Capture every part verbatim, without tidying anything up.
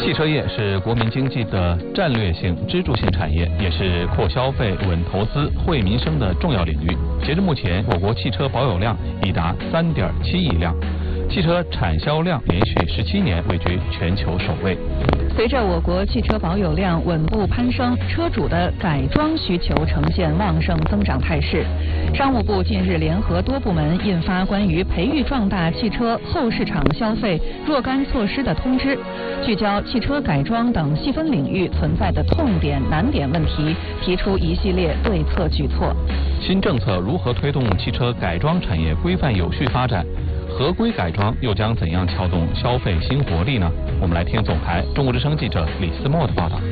汽车业是国民经济的战略性支柱性产业，也是扩消费、稳投资、惠民生的重要领域。截至目前，我国汽车保有量已达三点七亿辆，汽车产销量连续十七年位居全球首位。 随着我国汽车保有量稳步攀升，车主的改装需求呈现旺盛增长态势。商务部近日联合多部门印发关于培育壮大汽车后市场消费若干措施的通知，聚焦汽车改装等细分领域存在的痛点难点问题，提出一系列对策举措。 新政策如何推动汽车改装产业规范有序发展？合规改装又将怎样撬动消费新活力呢？我们来听总台中国之声记者李思墨的报道。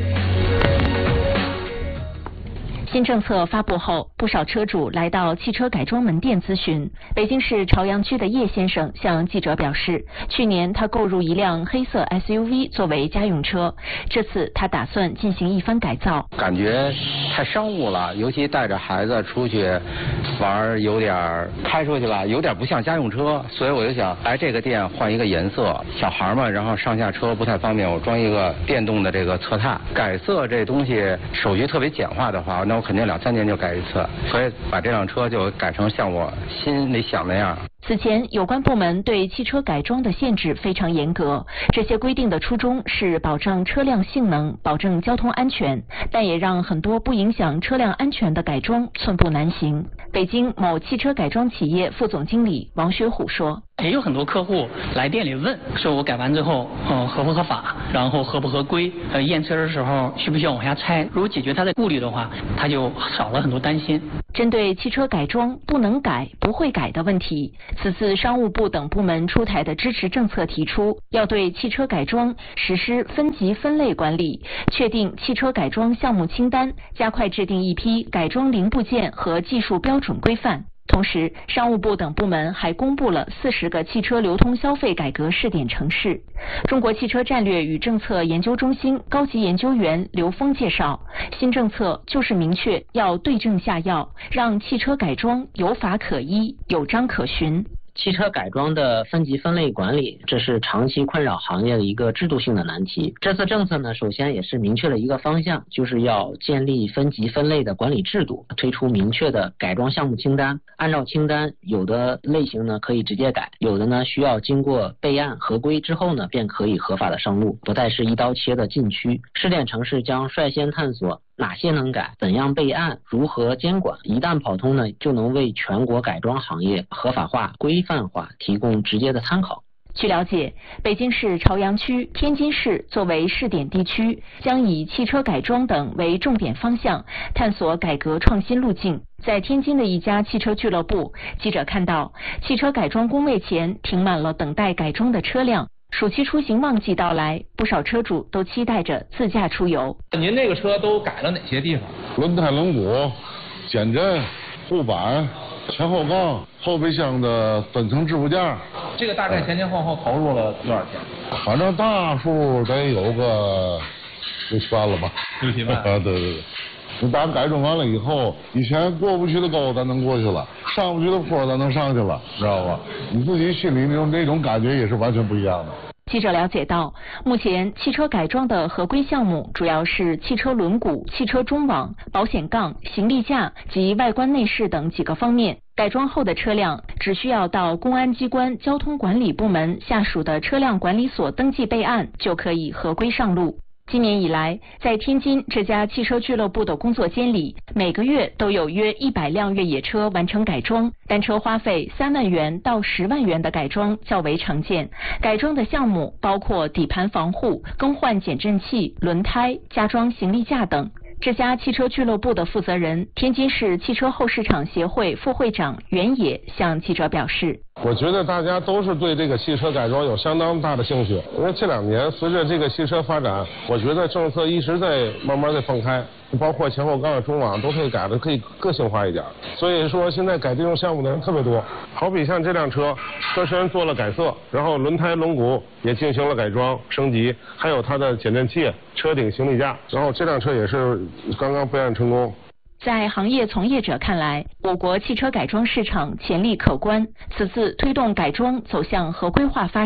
新政策发布后，不少车主来到汽车改装门店咨询。北京市朝阳区的叶先生向记者表示，去年他购入一辆黑色 S U V 作为家用车，这次他打算进行一番改造。 感觉太商务了，尤其带着孩子出去玩，有点开出去吧，有点不像家用车，所以我就想来这个店换一个颜色。小孩嘛，然后上下车不太方便，我装一个电动的这个侧踏。改色这东西手续特别简化的话，那我肯定两三年就改一次，所以把这辆车就改成像我心里想那样。 此前，有关部门对汽车改装的限制非常严格，这些规定的初衷是保障车辆性能、保证交通安全，但也让很多不影响车辆安全的改装寸步难行。北京某汽车改装企业副总经理王学虎说：“ 也有很多客户来店里问，说我改完之后，嗯，合不合法，然后合不合规，呃，验车的时候需不需要往下拆？如果解决他的顾虑的话，他就少了很多担心。” 针对汽车改装不能改、不会改的问题，此次商务部等部门出台的支持政策提出，要对汽车改装实施分级分类管理，确定汽车改装项目清单，加快制定一批改装零部件和技术标准规范。同时，商务部等部门还公布了四十个汽车流通消费改革试点城市。中国汽车战略与政策研究中心高级研究员刘峰介绍，新政策就是明确要对症下药，让汽车改装有法可依、有章可循。 汽车改装的分级分类管理，这是长期困扰行业的一个制度性的难题。这次政策呢，首先也是明确了一个方向，就是要建立分级分类的管理制度，推出明确的改装项目清单。按照清单，有的类型呢可以直接改，有的呢需要经过备案合规之后呢，便可以合法的上路，不再是一刀切的禁区。试点城市将率先探索哪些能改，怎样备案，如何监管，一旦跑通呢，就能为全国改装行业合法化、规范化提供直接的参考。 据了解，北京市朝阳区、天津市作为试点地区，将以汽车改装等为重点方向，探索改革创新路径。在天津的一家汽车俱乐部，记者看到汽车改装工位前停满了等待改装的车辆。暑期出行旺季到来，不少车主都期待着自驾出游。 您这个车都改了哪些地方？ 轮胎、轮毂、减震、护板、前后杠、后备箱的分层支部件。 这个大概前前后后投入了多少钱？ 反正大数得有个六七万了吧？ 六七万啊， 对对对。你把改装完了以后，以前过不去的沟咱能过去了，上不去的坡咱能上去了，知道吧？你自己心里那种那种感觉也是完全不一样的。 记者了解到，目前汽车改装的合规项目主要是汽车轮毂、汽车中网、保险杠、行李架及外观内饰等几个方面。改装后的车辆只需要到公安机关交通管理部门下属的车辆管理所登记备案，就可以合规上路。今年以来，在天津这家汽车俱乐部的工作间里，每个月都有约一百辆越野车完成改装，单车花费三万元到十万元的改装较为常见。改装的项目包括底盘防护、更换减震器、轮胎、加装行李架等。这家汽车俱乐部的负责人、天津市汽车后市场协会副会长袁野向记者表示， 我觉得大家都是对这个汽车改装有相当大的兴趣，因为这两年随着这个汽车发展，我觉得政策一直在慢慢的放开，包括前后杠、中网都可以改的可以个性化一点，所以说现在改这种项目的人特别多。好比像这辆车，车身做了改色，然后轮胎、轮毂也进行了改装升级，还有它的减震器、车顶行李架，然后这辆车也是刚刚备案成功。 在行业从业者看来，我国汽车改装市场潜力可观。此次推动改装走向合规化发展，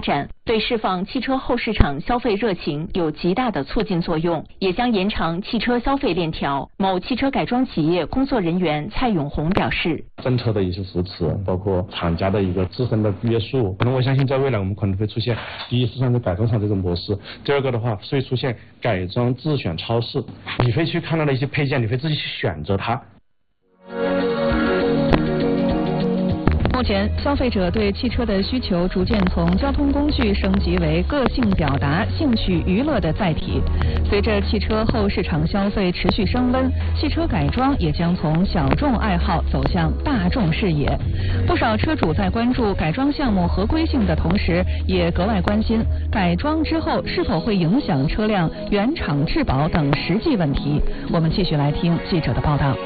对释放汽车后市场消费热情有极大的促进作用，也将延长汽车消费链条。某汽车改装企业工作人员蔡永红表示， 政策的一些扶持，包括厂家的一个自身的约束，可能我相信在未来我们可能会出现第一是在改装厂这种模式，第二个的话会出现改装自选超市，你会去看到的一些配件，你会自己去选择它。 目前，消费者对汽车的需求逐渐从交通工具升级为个性表达、兴趣娱乐的载体。随着汽车后市场消费持续升温，汽车改装也将从小众爱好走向大众视野。不少车主在关注改装项目合规性的同时，也格外关心改装之后是否会影响车辆原厂质保等实际问题。我们继续来听记者的报道。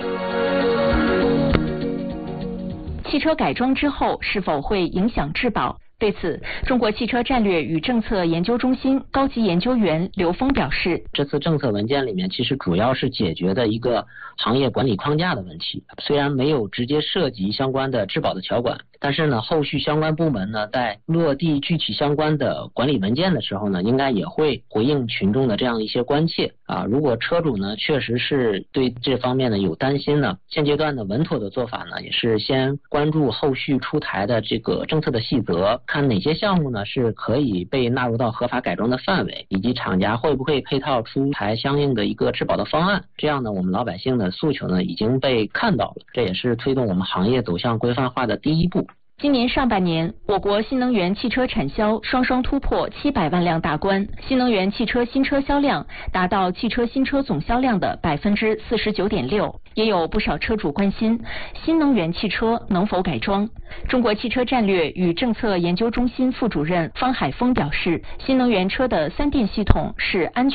汽车改装之后是否会影响质保？对此，中国汽车战略与政策研究中心高级研究员刘峰表示， 这次政策文件里面其实主要是解决的一个行业管理框架的问题，虽然没有直接涉及相关的质保的条款，但是呢，后续相关部门呢在落地具体相关的管理文件的时候呢，应该也会回应群众的这样一些关切啊。如果车主呢确实是对这方面呢有担心呢，现阶段的稳妥的做法呢，也是先关注后续出台的这个政策的细则，看哪些项目呢是可以被纳入到合法改装的范围，以及厂家会不会配套出台相应的一个质保的方案。这样呢，我们老百姓的诉求呢已经被看到了，这也是推动我们行业走向规范化的第一步。 今年上半年，我国新能源汽车产销双双突破七百万辆大关，新能源汽车新车销量达到汽车新车总销量的百分之四十九点六。也有不少车主关心新能源汽车能否改装。中国汽车战略与政策研究中心副主任方海峰表示，新能源车的三电系统是安全